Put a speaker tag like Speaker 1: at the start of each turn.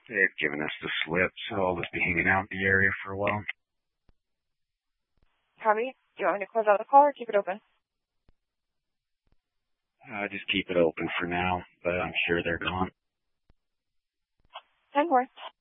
Speaker 1: They've given us the slip, so I'll just be hanging out in the area for a while.
Speaker 2: Copy. Do you want me to close out the call or keep it open?
Speaker 1: Just keep it open for now, but I'm sure they're gone.
Speaker 2: 10-4.